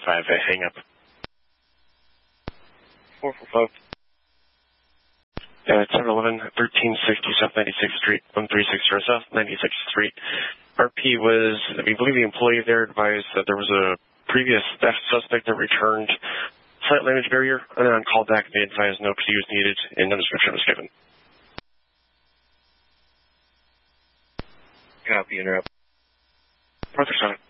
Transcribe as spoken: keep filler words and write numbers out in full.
five, uh, hang up. four four five. Uh, ten eleven, thirteen sixty South ninety-sixth Street, one three six zero South ninety-sixth Street. R P was, we believe the employee there advised that there was a previous theft suspect that returned slight language barrier, and then on call back, they advised no P was needed, and no description was given. Copy, interrupt. Arthur Sonic.